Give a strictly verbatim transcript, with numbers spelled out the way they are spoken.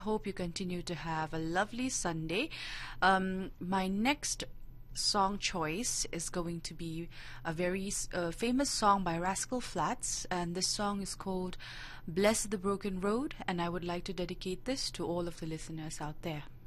Hope you continue to have a lovely Sunday. Um, my next song choice is going to be a very uh, famous song by Rascal Flatts, and this song is called Bless the Broken Road, and I would like to dedicate this to all of the listeners out there.